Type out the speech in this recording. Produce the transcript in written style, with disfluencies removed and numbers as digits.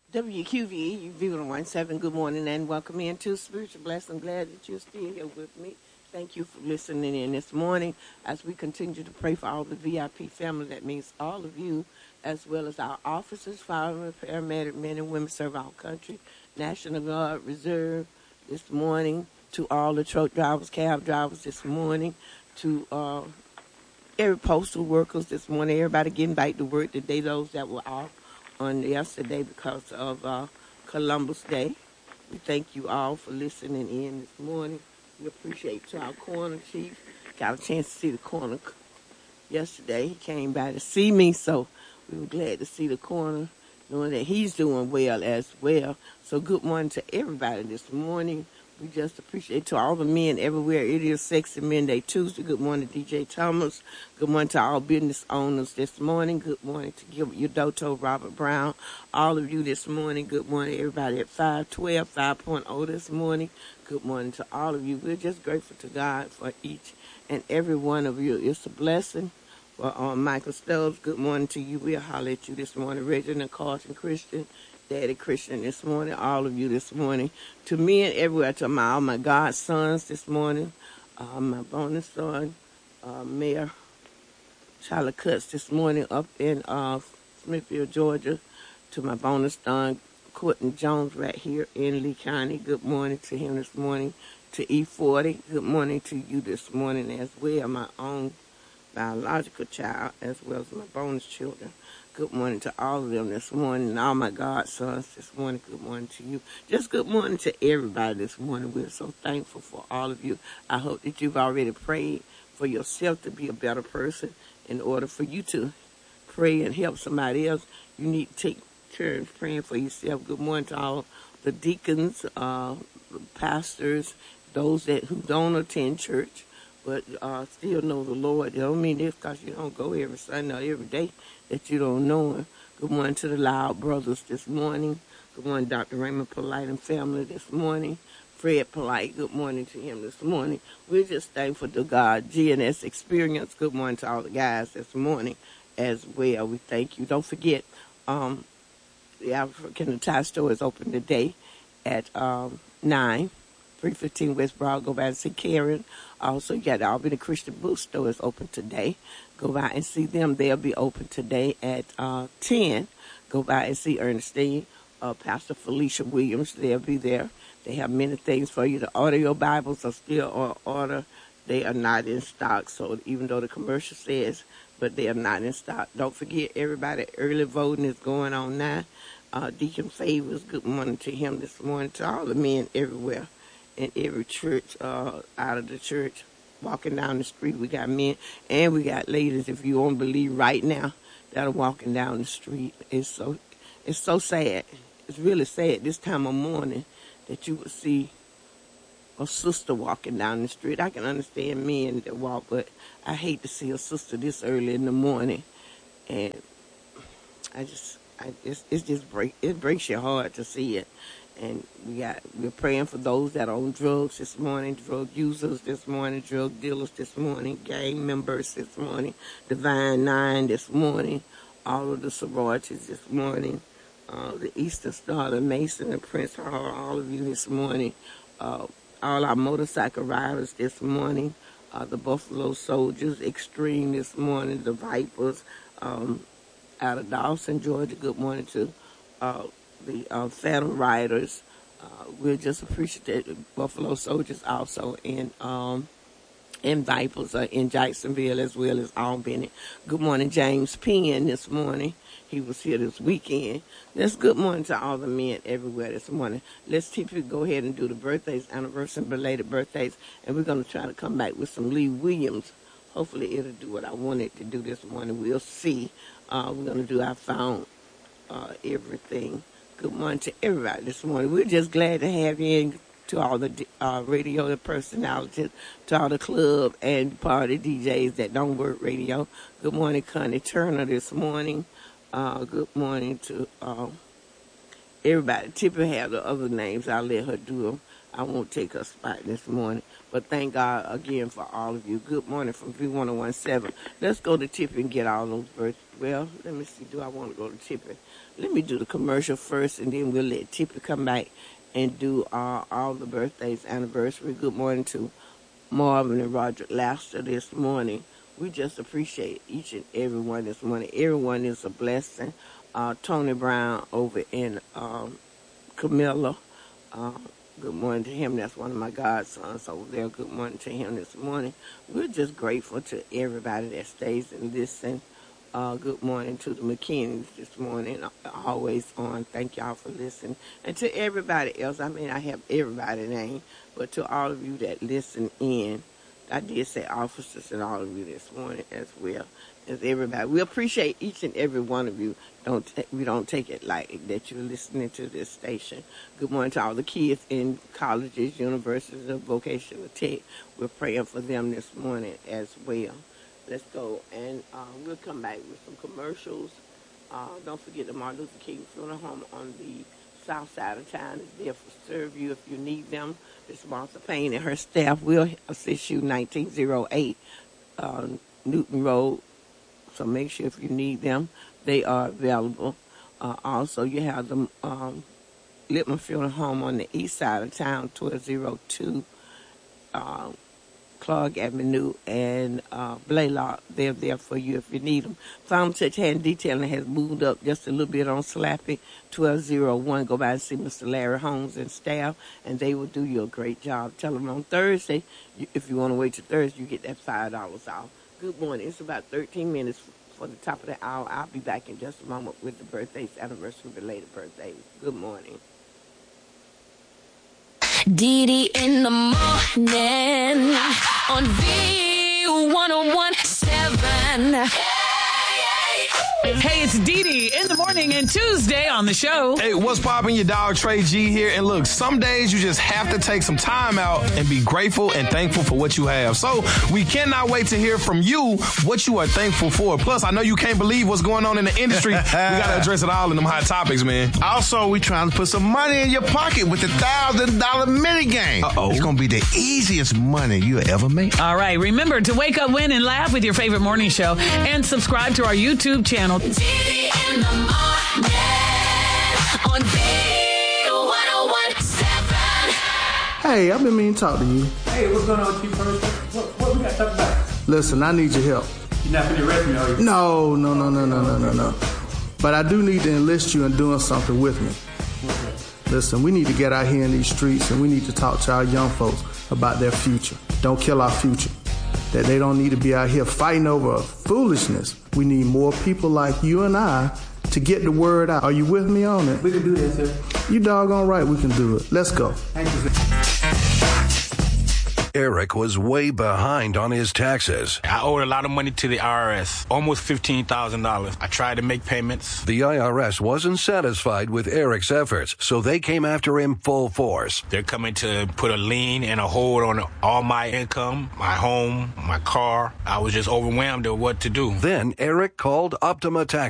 WQVE, you view on 17. Good morning and welcome into Spiritual Blessing. Glad that you're still here with me. Thank you for listening in this morning as we continue to pray for all the VIP family. That means all of you, as well as our officers, firemen, paramedic men and women serve our country, National Guard, Reserve this morning, to all the truck drivers, cab drivers this morning, to every postal workers this morning, everybody getting back to work today, those that were off on yesterday because of Columbus Day. We thank you all for listening in this morning. We appreciate to our coroner chief. Got a chance to see the coroner yesterday. He came by to see me, so we were glad to see the coroner, knowing that he's doing well as well. So good morning to everybody this morning. We just appreciate to all the men everywhere. It is Sexy Men Day Tuesday. Good morning, DJ Thomas. Good morning to all business owners this morning. Good morning to Gilbert Udoto, Robert Brown, all of you this morning. Good morning, everybody at 512, 5.0 this morning. Good morning to all of you. We're just grateful to God for each and every one of you. It's a blessing. Well, Michael Stubbs, good morning to you. We'll holler at you this morning. Reginald Carson Christian, Daddy Christian this morning, all of you this morning. To me and everywhere, to all my godsons this morning, my bonus son, Mayor Charlie Cutts this morning up in Smithfield, Georgia, to my bonus son, Courtney Jones right here in Lee County. Good morning to him this morning. To E40, good morning to you this morning as well, my own biological child as well as my bonus children. Good morning to all of them this morning, and all my godsons this morning. Good morning to you. Just good morning to everybody this morning. We're so thankful for all of you. I hope that you've already prayed for yourself to be a better person. In order for you to pray and help somebody else, you need to take turns praying for yourself. Good morning to all the deacons, pastors, those who don't attend church, but still know the Lord. It don't mean this because you don't go every Sunday or every day that you don't know Him. Good morning to the Loud Brothers this morning. Good morning, Dr. Raymond Polite and family this morning. Fred Polite, good morning to him this morning. We're just thankful to God. GNS Experience, good morning to all the guys this morning as well. We thank you. Don't forget, the African Attire Store is open today at 315 West Broad. Go by and see Karen. Also, you got the Albany Christian Bookstore is open today. Go by and see them. They'll be open today at 10. Go by and see Ernestine, Pastor Felicia Williams. They'll be there. They have many things for you. The audio Bibles are still on order. They are not in stock. So even though the commercial says, but they are not in stock. Don't forget, everybody, early voting is going on now. Deacon Favors, good morning to him this morning. To all the men everywhere in every church, out of the church, walking down the street. We got men and we got ladies, if you won't believe right now, that are walking down the street. It's so sad. It's really sad this time of morning that you would see a sister walking down the street. I can understand men that walk, but I hate to see a sister this early in the morning. And it breaks your heart to see it. And we're praying for those that are on drugs this morning, drug users this morning, drug dealers this morning, gang members this morning, Divine Nine this morning, all of the sororities this morning, the Eastern Star, the Mason and Prince Hall, all of you this morning, all our motorcycle riders this morning, the Buffalo Soldiers, Extreme this morning, the Vipers, out of Dawson, Georgia. Good morning to the Phantom Riders. We're just appreciative. Buffalo Soldiers also in Vipers in Jacksonville as well as Albany. Good morning, James Penn this morning. He was here this weekend. Let's good morning to all the men everywhere this morning. Let's typically go ahead and do the birthdays, anniversary, and belated birthdays, and we're going to try to come back with some Lee Williams. Hopefully it'll do what I wanted to do this morning. We'll see. We're going to do I Found Everything. Good morning to everybody this morning. We're just glad to have you in, to all the radio personalities, to all the club and party DJs that don't work radio. Good morning, Connie Turner this morning. Good morning to everybody. Tipper have the other names. I'll let her do them. I won't take her spot this morning. But thank God again for all of you. Good morning from V1017. Let's go to Tippy and get all those birthdays. Well, let me see. Do I want to go to Tippy? Let me do the commercial first, and then we'll let Tippy come back and do all the birthdays, anniversary. Good morning to Marvin and Roger Laster this morning. We just appreciate each and every one this morning. Everyone is a blessing. Tony Brown over in Camilla. Good morning to him. That's one of my godsons over there. Good morning to him this morning. We're just grateful to everybody that stays and listens. Good morning to the McKinneys this morning. Always on. Thank y'all for listening. And to everybody else, I mean, I have everybody's name, but to all of you that listen in, I did say officers and all of you this morning as well as everybody. We appreciate each and every one of you. We don't take it lightly that you're listening to this station. Good morning to all the kids in colleges, universities, and vocational tech. We're praying for them this morning as well. Let's go, and we'll come back with some commercials. Don't forget the Martin Luther King Funeral Home on the south side of town is there to serve you if you need them. Miss Martha Payne and her staff will assist you 1908 Newton Road. So make sure if you need them, they are available. Also, you have the Littman Funeral Home on the east side of town, 1202 Clark Avenue and Blaylock. They're there for you if you need them. Farm Touch Hand Detailing has moved up just a little bit on Slappy, 1201. Go by and see Mr. Larry Holmes and staff, and they will do you a great job. Tell them on Thursday, if you want to wait till Thursday, you get that $5 off. Good morning. It's about 13 minutes for the top of the hour. I'll be back in just a moment with the birthdays, anniversary, related birthdays. Good morning. Dee in the morning on V1017. Hey, it's Dee in the morning and Tuesday on the show. Hey, what's poppin'? Your dog Trey G here. And look, some days you just have to take some time out and be grateful and thankful for what you have. So we cannot wait to hear from you what you are thankful for. Plus, I know you can't believe what's going on in the industry. We got to address it all in them hot topics, man. Also, we trying to put some money in your pocket with the $1,000 mini game. Uh-oh. It's going to be the easiest money you ever make. All right, remember to wake up, win, and laugh with your favorite morning show and subscribe to our YouTube channel. Dee in the morning on V1017. Hey, I've been meaning to talk to you. Hey, what's going on with you first? What we got to talk about? Listen, I need your help. You're not going to arrest me, are you? No. But I do need to enlist you in doing something with me. Okay. Listen, we need to get out here in these streets and we need to talk to our young folks about their future. Don't kill our future. That they don't need to be out here fighting over foolishness. We need more people like you and I to get the word out. Are you with me on it? We can do this, sir. You doggone right we can do it. Let's go. Thank you, sir. Eric was way behind on his taxes. I owed a lot of money to the IRS, almost $15,000. I tried to make payments. The IRS wasn't satisfied with Eric's efforts, so they came after him full force. They're coming to put a lien and a hold on all my income, my home, my car. I was just overwhelmed at what to do. Then Eric called Optima Tax.